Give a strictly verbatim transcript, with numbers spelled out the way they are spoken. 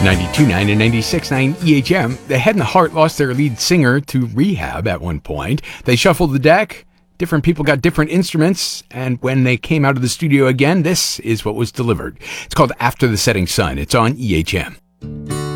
ninety-two point nine and ninety-six point nine E H M. The Head and the Heart lost their lead singer to rehab at one point. They shuffled the deck. Different people got different instruments. And when they came out of the studio again, this is what was delivered. It's called After the Setting Sun. It's on E H M.